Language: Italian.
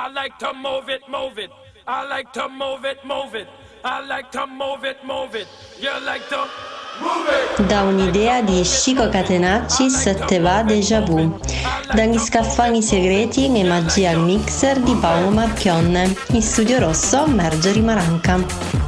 I like to move it, move it. I like to move it, move it. I like to move it, move it. You like to move it. Da un'idea di Chico Catenacci se te va déjà vu. Dagli scaffali segreti e magia al mixer di Paolo Marchionne. In studio rosso Marjorie Maranca.